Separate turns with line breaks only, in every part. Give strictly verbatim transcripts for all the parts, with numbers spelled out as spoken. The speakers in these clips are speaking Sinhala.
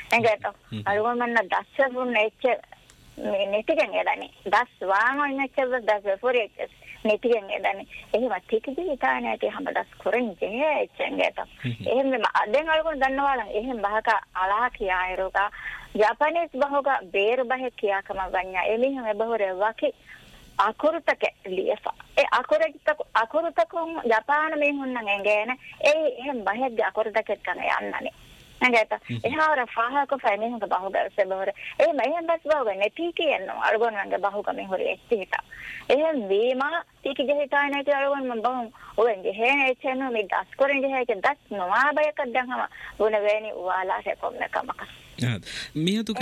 enggak algo mana dasar pun necce netigen edani das wango necce das for eches netigen edani එහෙම ටිකදී හිතානේ ඇටි හැම දස් කරන් ජේ එච්චෙන්ගේත එහෙම දැන් algo දන්නවාලන් එහෙම බහක අලා කියායරෝක ජපානීස් බහක බේර බහ කියාකම ගන්නා එමිහෙම බහොර වකි අකුරුතක ලියෆා ඒ අකුරුතක අකුරුතකම් ජපාන මෙහුන්නන් එංගේන ඒ එහෙම බහෙද්ද අකුරුතක කන යන්නනේ නේද එහාර ෆාහක ෆයිනෙන් බහුග සබවර ඒ මයෙන් බස් බහුග නැති කියනවා අරගොන් වංග බහුග මෙහොර එච්චිත එහෙම වීමා ටික ජෙහිතා නැති අරගොන් මම බහුන් ඔවෙන්ගේ හේනේ එච්චන මේ දස් කරන් ජෙහික දස් නොවා බයක දැන්හම වුණ වේනි වාලා රෙකොම්න කමක
මියතුක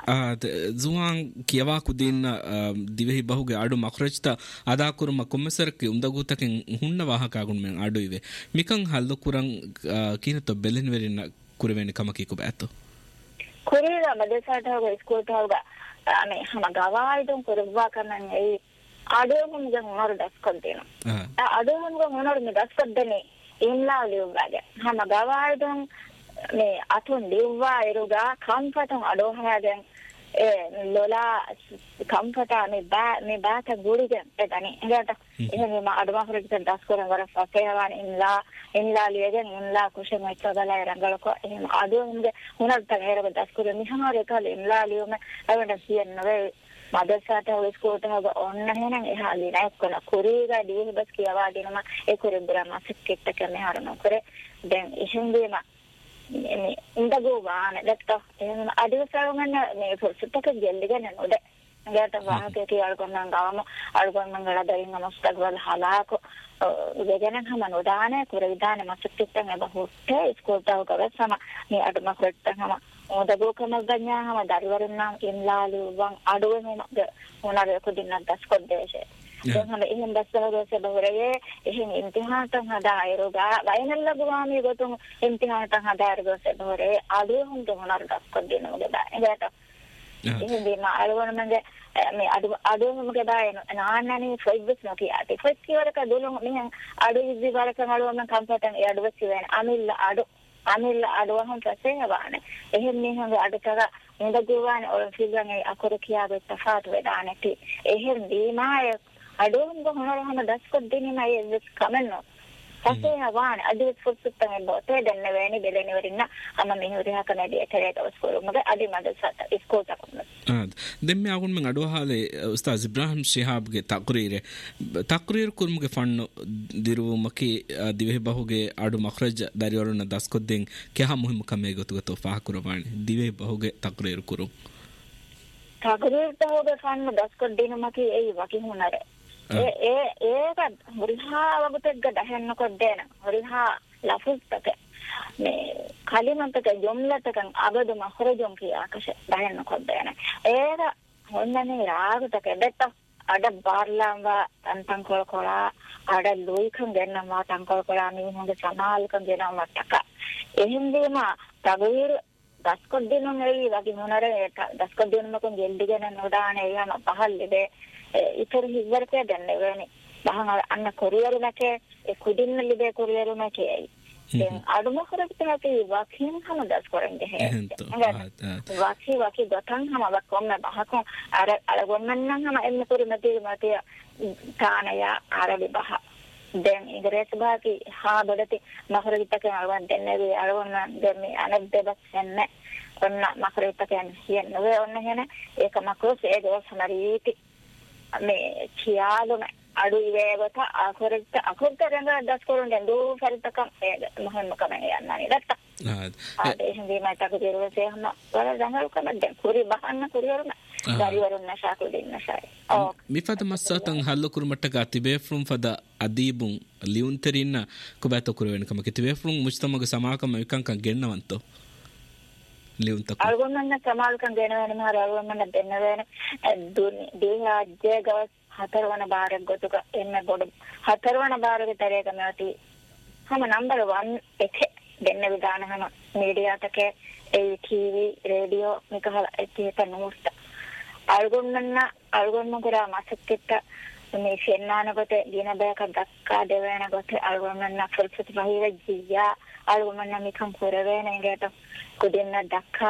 zuwan kiyawa kudin divehi bahuge adu makrajta ada kurma kommesarke undagutaken hunna wahaka gun men adu ive mikan hallo kuran kinato belen verina kureveni kamaki ko bato
kurira madesata hoga school hoga ame hama gawaidon kurwa kanan ei adu hum gan unor das koddena adu hum gan unor me das koddene imla liuwaga hama gawaidon මේ අතුන් ලිව්වා එරුගා කම්පටන් අඩෝහාගෙන් ඒ ලොලා කම්පටා මේ බා මේ බාත ගුරිගෙන් එතනි එකට එහෙම මා අඩමහරට දස් කරන් වර ෆකේවාන ඉන්ලා ඉන්ලා ලියගෙන් ඉන්ලා කුෂෙන් එච්චදලා රංගලකෝ එහෙම අඩෝන්ගේ හුනත් තේරව දස් කරන් මිහාරේ කල ඉන්ලා ලියුම අවඩ සියන්නවේ මදසාට ඔස්කෝට හව ඔන්න එහෙනම් එහා ලිනා එක්කන කුරීගා දී බස් කියවාගෙනම ඒ කුරිබ්‍රා මාසෙක්ට කන්නේ හරන කරේ දැන් එහෙම වීම මේ ඉඳගෝ වාන දැක්ක එහෙනම් අඩිවසවගන්න මේ පුරුෂතක ජෙල්ලිගෙන නෝද නගට වාහකේ කියලා කොන්නම් ගාම අල්ගොන්නම් ගල දරින් නමස්තක වල හලාක වෙගෙන හැම නෝදාන කුර විදාන මසුත්තින් එබ හොට්ටේ ස්කෝල්තාව කවසම මේ අඩම ක්‍රට්ටම ඕදගෝ කම ගන්නාම දරිවරුන් නම් ඉන්ලාලු වන් අඩුවෙම මොනාරේ කොදින්න දස් කොද්දේශේ දැන් එහෙන් දැස්සවදස බවරේ එහෙන් ඉම්තිහානට හදායරෝගා වයනල්ල ගාමී ගොතුන් ඉම්තිහානට හදායරෝගස බවරේ අඩුවුන් දුනර දක්ක දෙනවද එකට එහෙන් මේ අලවන මගේ මේ අඩු අඩුවම ගදායන නාන්නනේ ෆයිබ්ස් නොකියාටි ෆයිබ් කිවරක දුලු මෙහන් අඩු ඉදි වරක නළුවම කම්පටන් ඒ අඩුව සිවෙන අමිල්ල අඩු අමිල්ල අඩුවහම් පස්සේ වාන එහෙන් මෙහන් අඩුතක හොඳ ගුවාන ඔය ෆිල්ගන්නේ අකුරු කියාගෙත් තෆාත් වෙදානටි එහෙන් දීමාය අඩුවම ගොනරහම දස් කොද්දිනේ මයි එස් කමන්නෝ පස්සේ වාන අඩුවත් ෆුට්සුත්තන් බොතේ දෙන්න වේනි බෙලෙනි වරින්න අම මිහුරිහ කනදී එතරේට ඔස්කෝල මග අඩි මදසත ඉස්කෝල් තකම
ආ දෙම්මි ආගුන් මං අඩුවහලේ උස්තාද් ඉබ්‍රාහිම් ශිහාබ්ගේ තක්රීරේ තක්රීර කුරුමුගේ ෆන්න දිරුවමකි දිවෙහි බහුගේ අඩු මඛරජ දරිවරුන දස් කොද්දෙන් කහ මුහිම කමේ ගතුගතෝ ෆාහ කුරවානි දිවෙහි බහුගේ තක්රීර කුරු
තක්රීර බහුගේ ෆන්න දස් කොද්දින මකි ඒ වකි හුනර ඒ ඒ ඒක හොරිහා වගතෙක් ගහන්න කොද්දේන හොරිහා ලෆුස්තක මේ කලිමන්තක ජොම්ලතකන් අබද මහරජොම් කියාකෂ ගහන්න කොද්දේන ඒක හොන්නනේ රාගතක දෙත්ත අඩ බාර්ලාම්වා තන්තන් කොල කොලා අඩ ලොයිකන් දෙන්නවා තන්කොල කොලා මේ හොඳ සමාල්කන් දෙනවා මටක එහෙන්දීම තවීර දස් කොද්දින නෙවි වගේ මොනර දස් කොද්දින මකන් ගෙල්දිගෙන නොදානේ යන පහල්ලේ ඉතර හිවරක දැන්නේ වෙන්නේ බහන් අන්න කොරියරු නැකේ ඒ කුඩින්න ලිබේ කොරියරු නැකේ දැන් අඩුම කරකට නැති වකින් හැම දස් කරන්නේ හැ වකි වකි ගතන් හැම වක්කොම් බහක අර අර ගොන්නන් හැම එන්න කුරුමතේ මතේ තානය ආරලි බහ දැන් ඉංග්‍රීසි භාෂි හා බඩති මහරවිතක අරවන් දෙන්නේ අරවන් දෙන්නේ අනද්දබස් යන්නේ ඔන්න මහරවිතක යන්නේ ඔන්න එහෙන ඒක මකෝස් ඒ දවස් හමරීටි මේ කියාලුම අඩු ඉවේගත අකුරට අකුරට රංග දස් කරුන් දැන් දෝ පරිතක මොහොන්ම කමන යන්නේ නැත්ත ආ ඒ හින්දි මට කරුවසේ හැම වල රංගල් කම දැන් කුරි බහන්න කුරියරුම දරිවරුන් නැසාකු දෙන්නසයි ඕ
මිෆත මස්සතන් හල්ල කුරුමට ගතිබේ ෆ්‍රම් ෆද අදීබුන් ලියුන්තරින්න කොබත කුරවෙන කම කිතිබේ ෆ්‍රම් මුස්තමග සමාකම එකංකන් ගෙන්නවන්තෝ ලියුන්තක
අල්ගොන්නන්න සමාල්කන් ගෙනවෙන මාර අල්ගොන්නන්න දෙන්න වෙන දුනි දේහාජ්‍ය ගවස් හතරවන බාරක් ගොතුක එන්න බොඩ හතරවන බාරක තරයක නැති හැම නම්බර वन එක දෙන්න විදාන හැම මීඩියාතක ඒ ටීවී රේඩියෝ මිකහල ඒකේත නෝස්ත අල්ගොන්නන්න අල්ගොන්න කරා මාසෙක්ට මේ සෙන්නානකට දින බයක දක්කා දෙවනකට අල්ගොන්නන්න ෆල්සති බහිර ජීයා අල්ගොන්නන්න මිකම් කරවෙන එකට කුදෙන්න දක්කා